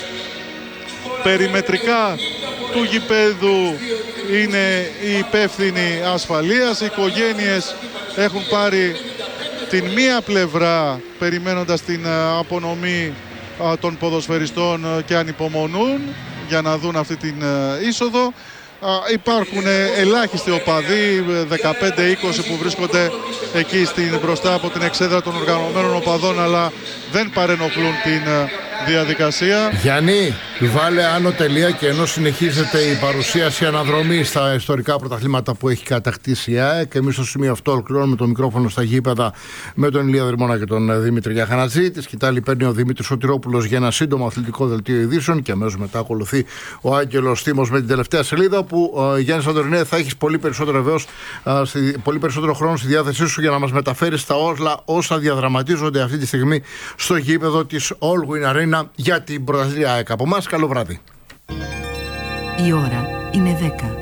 Περιμετρικά του γηπέδου είναι οι υπεύθυνοι ασφαλείας. Οι οικογένειες έχουν πάρει την μία πλευρά περιμένοντας την απονομή των ποδοσφαιριστών και ανυπομονούν για να δουν αυτή την είσοδο. Υπάρχουν ελάχιστοι οπαδοί, δεκαπέντε είκοσι που βρίσκονται εκεί στην, μπροστά από την εξέδρα των οργανωμένων οπαδών, αλλά δεν παρενοχλούν την διαδικασία. Γιάννη, βάλε άνω τελεία και ενώ συνεχίζεται η παρουσίαση αναδρομή στα ιστορικά πρωταθλήματα που έχει κατακτήσει η ΑΕΚ, και εμείς στο σημείο αυτό ολοκληρώνουμε το μικρόφωνο στα γήπεδα με τον Ηλία Δερμόνα και τον Δημήτρη Γιαχανατζή. Τη σκητάλη παίρνει ο Δημήτρης Σωτηρόπουλος για ένα σύντομο αθλητικό δελτίο ειδήσεων και αμέσως μετά ακολουθεί ο Άγγελος Τίμος με την τελευταία σελίδα, που ε, Γιάννη Σαντορινέ, θα έχεις πολύ περισσότερο, βεβαίως, ε, στη, πολύ περισσότερο χρόνο στη διάθεσή σου για να μας μεταφέρεις τα όλα όσα διαδραματίζονται αυτή τη στιγμή στο γήπεδο της All Win Arena ένα για την πρωταθλήτρια ΑΕΚ. Από εμάς, καλό βράδυ. Η ώρα είναι δέκα.